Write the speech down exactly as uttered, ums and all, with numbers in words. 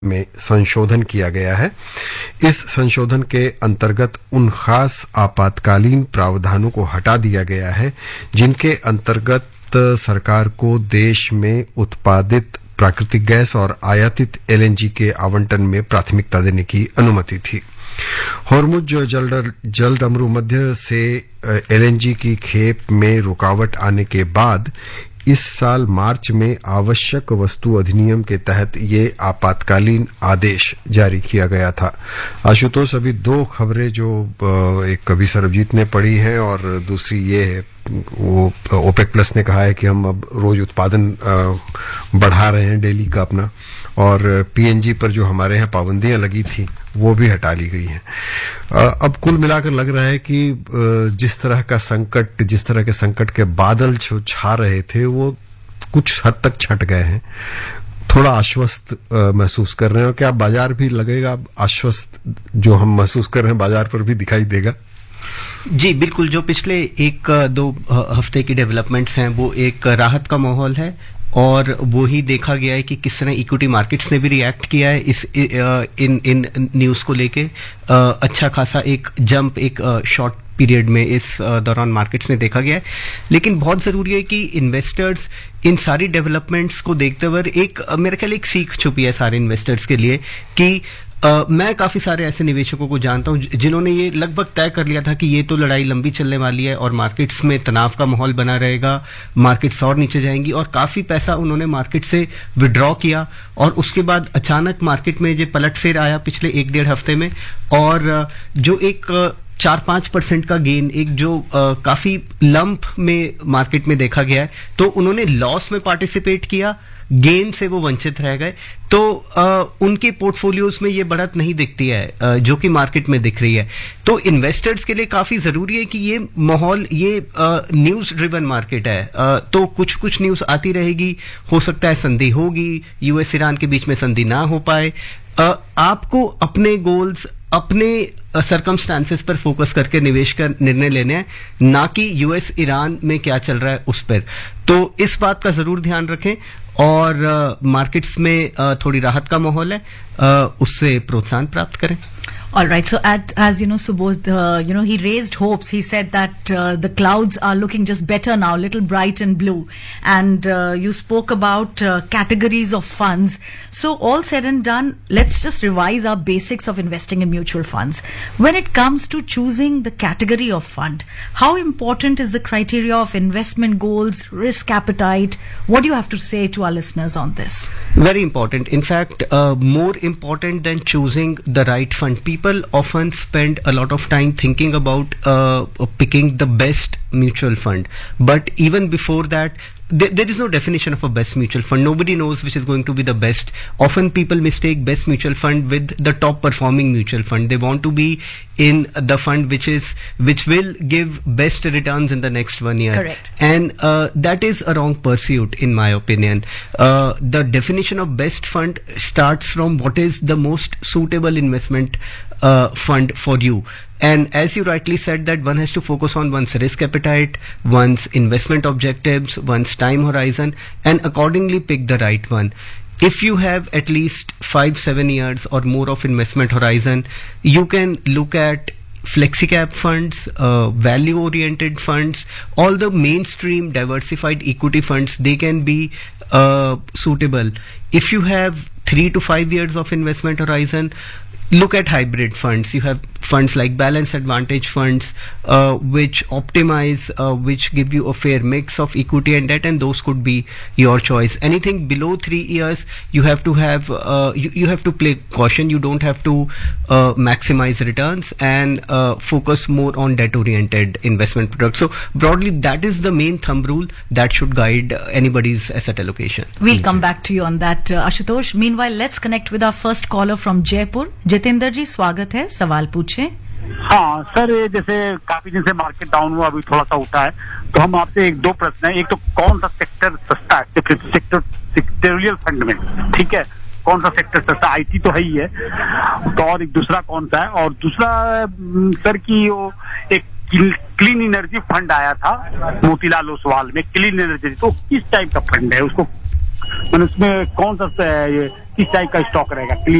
में संशोधन किया गया है। इस संशोधन के अंतर्गत उन खास आपातकालीन प्रावधानों को हटा दिया गया है जिनके अंतर्गत सरकार को देश में उत्पादित प्राकृतिक गैस और आयातित एलएनजी के आवंटन में प्राथमिकता देने की अनुमति थी। होर्मुज जल जलडमरू मध्य से एलएनजी की खेप में रुकावट आने के बाद इस साल मार्च में आवश्यक वस्तु अधिनियम के तहत ये आपातकालीन आदेश जारी किया गया था। आशुतोष, अभी दो खबरें जो एक कभी सरबजीत ने पढ़ी हैं और दूसरी ये है, वो ओपेक प्लस ने कहा है कि हम अब रोज उत्पादन बढ़ा रहे हैं डेली का अपना, और पीएनजी पर जो हमारे यहाँ पाबंदियां लगी थी वो भी हटा ली गई हैं। अब कुल मिलाकर लग रहा है कि जिस तरह का संकट जिस तरह के संकट के बादल जो छा रहे थे वो कुछ हद तक छट गए हैं। थोड़ा आश्वस्त महसूस कर रहे हैं, और क्या बाजार भी लगेगा आश्वस्त जो हम महसूस कर रहे हैं बाजार पर भी दिखाई देगा? जी बिल्कुल, जो पिछले एक दो हफ्ते की डेवलपमेंट्स हैं वो एक राहत का माहौल है, और वो ही देखा गया है कि किस तरह इक्विटी मार्केट्स ने भी रिएक्ट किया है इस इन इन न्यूज को लेके। अच्छा खासा एक जंप एक शॉर्ट पीरियड में इस दौरान मार्केट्स में देखा गया है। लेकिन बहुत जरूरी है कि इन्वेस्टर्स इन सारी डेवलपमेंट्स को देखते हुए एक मेरे ख्याल एक सीख छुपी है सारे इन्वेस्टर्स के लिए कि Uh, मैं काफी सारे ऐसे निवेशकों को जानता हूं जिन्होंने ये लगभग तय कर लिया था कि ये तो लड़ाई लंबी चलने वाली है और मार्केट्स में तनाव का माहौल बना रहेगा, मार्केट्स और नीचे जाएंगी, और काफी पैसा उन्होंने मार्केट से विड्रॉ किया। और उसके बाद अचानक मार्केट में ये पलटफेर आया पिछले एक डेढ़ हफ्ते में, और जो एक चार पांच परसेंट का गेन एक जो आ, काफी लंप में मार्केट में देखा गया है, तो उन्होंने लॉस में पार्टिसिपेट किया, गेन से वो वंचित रह गए। तो आ, उनके पोर्टफोलियोज में ये बढ़त नहीं दिखती है आ, जो कि मार्केट में दिख रही है। तो इन्वेस्टर्स के लिए काफी जरूरी है कि ये माहौल, ये न्यूज ड्रिवन मार्केट है, आ, तो कुछ कुछ न्यूज आती रहेगी, हो सकता है संधि होगी, यूएस ईरान के बीच में संधि ना हो पाए। आ, आपको अपने गोल्स, अपने सर्कमस्टांसेस पर फोकस करके निवेश का निर्णय लेने हैं, ना कि यूएस ईरान में क्या चल रहा है उस पर। तो इस बात का जरूर ध्यान रखें, और मार्केट्स uh, में uh, थोड़ी राहत का माहौल है, uh, उससे प्रोत्साहन प्राप्त करें। All right. So, at, as you know, Subodh, uh, you know, he raised hopes. He said that uh, the clouds are looking just better now, little bright and blue. And uh, you spoke about uh, categories of funds. So, all said and done, let's just revise our basics of investing in mutual funds. When it comes to choosing the category of fund, how important is the criteria of investment goals, risk appetite? What do you have to say to our listeners on this? Very important. In fact, uh, more important than choosing the right fund. People People often spend a lot of time thinking about uh, picking the best mutual fund, but even before that, there, there is no definition of a best mutual fund. Nobody knows which is going to be the best. Often people mistake best mutual fund with the top performing mutual fund. They want to be in the fund which is which will give best returns in the next one year. Correct. And uh, that is a wrong pursuit, in my opinion. Uh, the definition of best fund starts from what is the most suitable investment uh, fund for you. And as you rightly said, that one has to focus on one's risk appetite, one's investment objectives, one's time horizon, and accordingly pick the right one. If you have at least five, seven years or more of investment horizon, you can look at flexi-cap funds, uh, value-oriented funds, all the mainstream diversified equity funds, they can be uh, suitable. If you have three to five years of investment horizon, look at hybrid funds. You have funds like balanced advantage funds, uh, which optimize, uh, which give you a fair mix of equity and debt, and those could be your choice. Anything below three years, you have to have, uh, you, you have to play caution. You don't have to uh, maximize returns and uh, focus more on debt-oriented investment products. So broadly, that is the main thumb rule that should guide anybody's asset allocation. We'll mm-hmm. come back to you on that, uh, Ashutosh. Meanwhile, let's connect with our first caller from Jaipur. Jitendra जी, स्वागत है, सवाल पूछें। हाँ sir, ये जैसे काफी दिन से मार्केट डाउन हुआ, अभी थोड़ा सा उठा है, तो हम आपसे एक दो प्रश्न है। एक तो कौन सा सेक्टर सस्ता है सेक्टर सेक्टोरियल फंड में, ठीक है, कौन सा सेक्टर सस्ता? आईटी तो है ही है, तो और एक दूसरा कौन सा है? और दूसरा सर की वो एक क्लीन एनर्जी फंड आया था मोतीलाल ओसवाल में, क्लीन एनर्जी, तो किस टाइप का फंड है उसको, मैंने उसमें कौन सा ये किस टाइप का स्टॉक रहेगा?